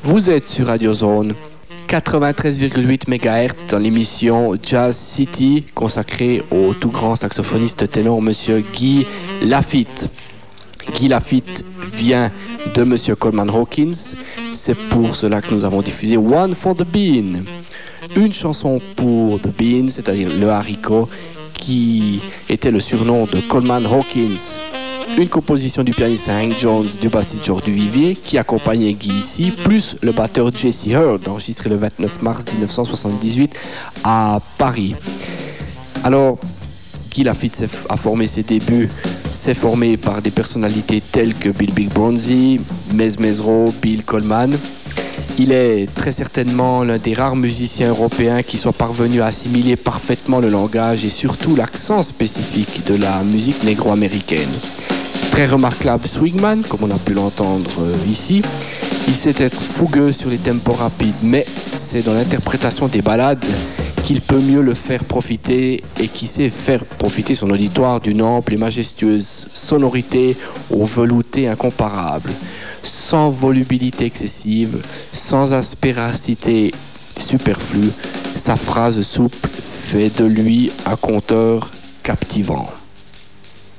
Vous êtes sur Radio Zone 93,8 MHz dans l'émission Jazz City consacrée au tout grand saxophoniste ténor Monsieur Guy Lafitte. Guy Lafitte vient de Monsieur Coleman Hawkins. C'est pour cela que nous avons diffusé One for the Bean. Une chanson pour The Bean, c'est-à-dire le haricot, qui était le surnom de Coleman Hawkins. Une composition du pianiste Hank Jones, du bassiste George Duvivier, qui accompagnait Guy ici, plus le batteur Jesse Hurd, enregistré le 29 mars 1978 à Paris. Alors, Guy Lafitte a formé ses débuts, s'est formé par des personnalités telles que Bill Big Bronzy, Mez Mezzrow, Bill Coleman. Il est très certainement l'un des rares musiciens européens qui soit parvenu à assimiler parfaitement le langage et surtout l'accent spécifique de la musique négro-américaine. Très remarquable swingman, comme on a pu l'entendre ici. Il sait être fougueux sur les tempos rapides, mais c'est dans l'interprétation des ballades qu'il peut mieux le faire profiter et qui sait faire profiter son auditoire d'une ample et majestueuse sonorité au velouté incomparable. Sans volubilité excessive, sans aspéracité superflue, sa phrase souple fait de lui un conteur captivant.